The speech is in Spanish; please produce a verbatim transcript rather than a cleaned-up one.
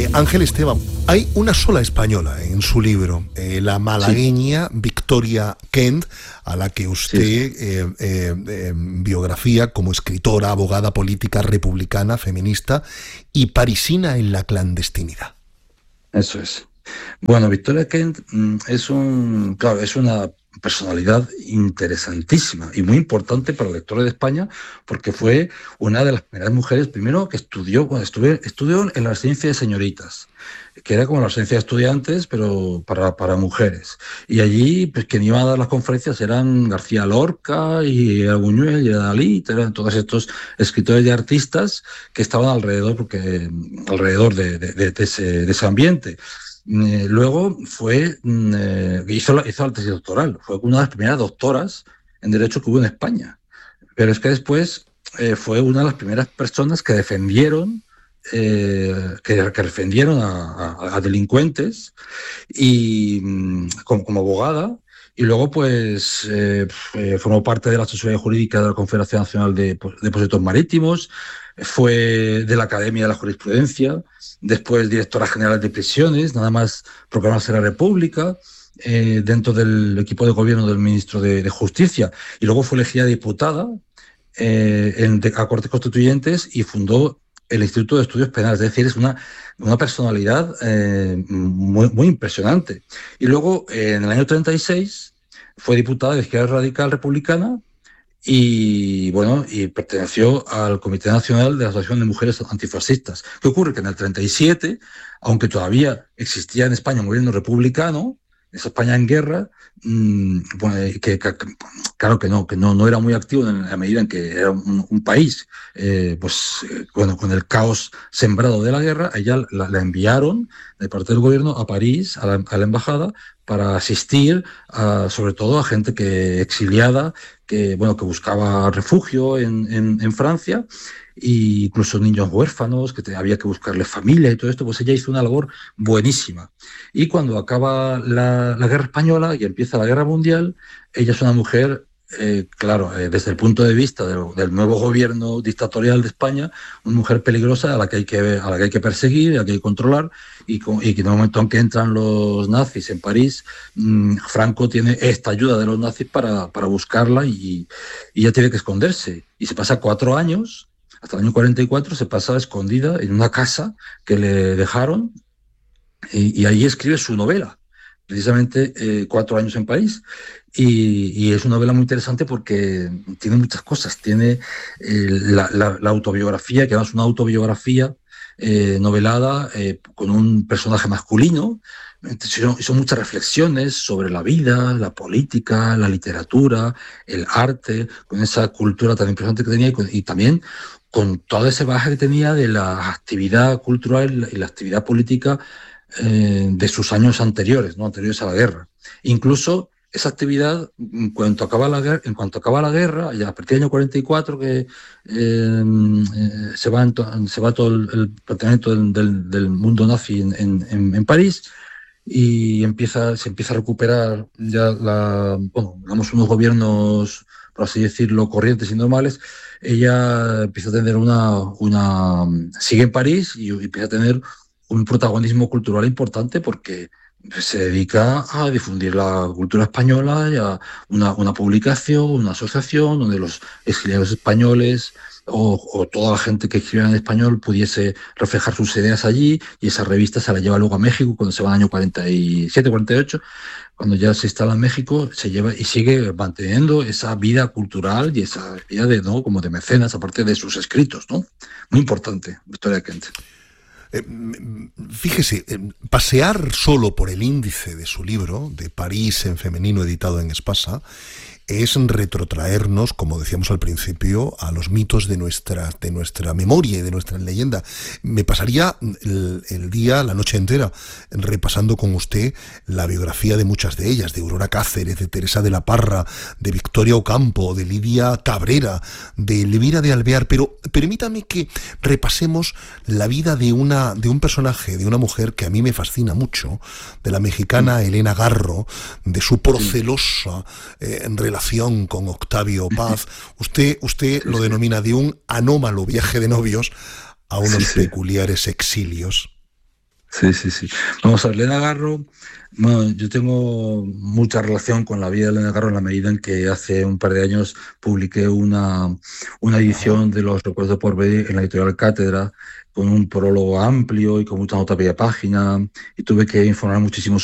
Eh, Ángel Esteban, hay una sola española en su libro, eh, la malagueña sí. Victoria Kent, a la que usted sí. eh, eh, eh, biografía como escritora, abogada política, republicana, feminista y parisina en la clandestinidad. Eso es. Bueno, Victoria Kent es un, claro, es una personalidad interesantísima y muy importante para la historia de España, porque fue una de las primeras mujeres, primero, que estudió, bueno, estudió, estudió en la residencia de señoritas, que era como la residencia de estudiantes, pero para, para mujeres. Y allí, pues, quien iba a dar las conferencias eran García Lorca y Buñuel y Dalí, eran todos estos escritores y artistas que estaban alrededor, porque, alrededor de, de, de, de, ese, de ese ambiente. Eh, luego fue, eh, hizo, la, hizo la tesis doctoral, fue una de las primeras doctoras en Derecho que hubo en España. Pero es que después eh, fue una de las primeras personas que defendieron, eh, que, que defendieron a, a, a delincuentes y como, como abogada. Y luego, pues, eh, formó parte de la asesoría jurídica de la Confederación Nacional de Depósitos Marítimos, fue de la Academia de la Jurisprudencia, después directora general de prisiones, nada más proclamarse la República, eh, dentro del equipo de gobierno del ministro de, de Justicia, y luego fue elegida diputada eh, en, de, a Cortes Constituyentes y fundó el Instituto de Estudios Penales. Es decir, es una, una personalidad eh, muy, muy impresionante. Y luego, eh, en el año treinta y seis, fue diputada de Izquierda Radical Republicana y, bueno, y perteneció al Comité Nacional de la Asociación de Mujeres Antifascistas. ¿Qué ocurre? Que en el treinta y siete, aunque todavía existía en España un gobierno republicano, esa España en guerra, mmm, bueno, que, que claro que no, que no, no era muy activo en la medida en que era un, un país, eh, pues eh, bueno, con el caos sembrado de la guerra, ella la, la enviaron de parte del gobierno a París, a la, a la embajada, para asistir a, sobre todo a gente que exiliada, que bueno, que buscaba refugio en, en, en Francia, e incluso niños huérfanos, que te, había que buscarles familia y todo esto. Pues ella hizo una labor buenísima. Y cuando acaba la, la guerra española y empieza la guerra mundial, ella es una mujer, eh, claro, eh, desde el punto de vista del, del nuevo gobierno dictatorial de España, una mujer peligrosa a la que hay que, a la que, hay que perseguir, a la que hay que controlar, y, con, y que en el momento en que entran los nazis en París, mmm, Franco tiene esta ayuda de los nazis para, para buscarla y, y ella tiene que esconderse. Y se pasa cuatro años, hasta el año cuarenta y cuatro, se pasa escondida en una casa que le dejaron, y, y ahí escribe su novela, precisamente eh, Cuatro años en París. Y, y es una novela muy interesante porque tiene muchas cosas. Tiene eh, la, la, la autobiografía, que además es una autobiografía eh, novelada eh, con un personaje masculino. Son, son muchas reflexiones sobre la vida, la política, la literatura, el arte, con esa cultura tan impresionante que tenía, y, con, y también con todo ese bagaje que tenía de la actividad cultural y la actividad política eh, de sus años anteriores, ¿no? Anteriores a la guerra. Incluso esa actividad, en cuanto acaba la guerra, en cuanto acaba la guerra, ya a partir del año cuarenta y cuatro, que eh, eh, se, va en to, se va todo el, el planteamiento del, del, del mundo nazi en, en, en París, y empieza, se empieza a recuperar ya la, bueno, digamos, unos gobiernos, por así decirlo, corrientes y normales. Ella empieza a tener una, una sigue en París y, y empieza a tener un protagonismo cultural importante, porque se dedica a difundir la cultura española, y a una, una publicación, una asociación donde los exiliados españoles o, o toda la gente que escribe en español pudiese reflejar sus ideas allí, y esa revista se la lleva luego a México cuando se va al año cuarenta y siete, cuarenta y ocho, cuando ya se instala en México, se lleva y sigue manteniendo esa vida cultural y esa vida de, ¿no?, como de mecenas, aparte de sus escritos, ¿no? Muy importante, Victoria Kent. Eh, fíjese, eh, pasear solo por el índice de su libro, de París en femenino, editado en Espasa, es retrotraernos, como decíamos al principio, a los mitos de nuestra, de nuestra memoria y de nuestra leyenda. Me pasaría el, el día, la noche entera, repasando con usted la biografía de muchas de ellas, de Aurora Cáceres, de Teresa de la Parra, de Victoria Ocampo, de Lidia Cabrera, de Elvira de Alvear, pero permítame que repasemos la vida de una de un personaje, de una mujer que a mí me fascina mucho, de la mexicana Elena Garro, de su procelosa eh, relación con Octavio Paz. Usted, usted lo denomina de un anómalo viaje de novios a unos sí, sí. peculiares exilios. Sí, sí, sí. Vamos a ver, Elena Garro. Bueno, yo tengo mucha relación con la vida de Elena Garro en la medida en que hace un par de años publiqué una, una edición de Los Recuerdos de Porvenir en la editorial Cátedra, con un prólogo amplio y con mucha nota a media página, y tuve que informar muchísimo